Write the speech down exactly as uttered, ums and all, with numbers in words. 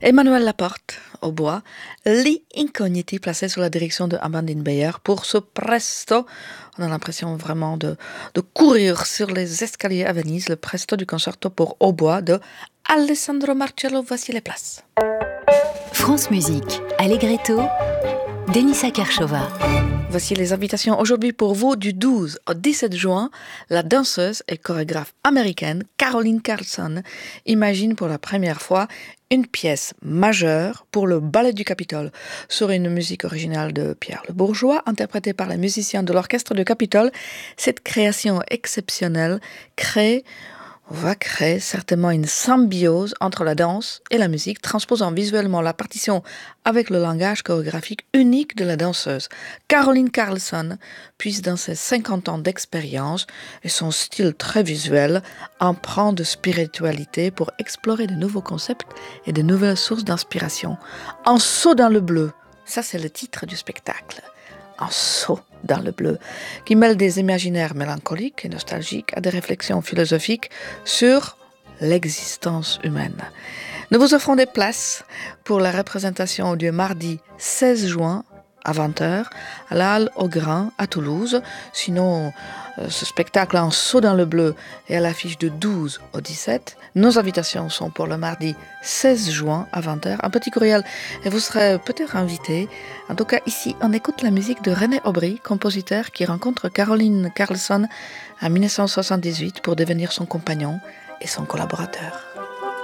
Emmanuel Laporte, au bois, Lee Incogniti placé sous la direction de Amandine Beyer pour ce presto. On a l'impression vraiment de, de courir sur les escaliers à Venise, le presto du concerto pour hautbois de Alessandro Marcello. Voici les places. France Musique, Allegretto, Denisa Kershova. Voici les invitations aujourd'hui pour vous du douze au dix-sept juin. La danseuse et chorégraphe américaine Caroline Carlson imagine pour la première fois une pièce majeure pour le Ballet du Capitole sur une musique originale de Pierre Le Bourgeois, interprétée par les musiciens de l'Orchestre du Capitole. Cette création exceptionnelle crée va créer certainement une symbiose entre la danse et la musique, transposant visuellement la partition avec le langage chorégraphique unique de la danseuse. Caroline Carlson puise dans ses cinquante ans d'expérience et son style très visuel, empreint de spiritualité pour explorer de nouveaux concepts et de nouvelles sources d'inspiration. Un saut dans le bleu, ça c'est le titre du spectacle. Un saut dans le bleu, qui mêle des imaginaires mélancoliques et nostalgiques à des réflexions philosophiques sur l'existence humaine. Nous vous offrons des places pour la représentation du mardi seize juin à vingt heures à la Halle au Grain à Toulouse. Sinon, euh, ce spectacle en saut dans le bleu est à l'affiche de douze au dix-sept. Nos invitations sont pour le mardi seize juin à vingt heures. Un petit courriel et vous serez peut-être invité. En tout cas, ici, on écoute la musique de René Aubry, compositeur qui rencontre Caroline Carlson en dix-neuf cent soixante-dix-huit pour devenir son compagnon et son collaborateur.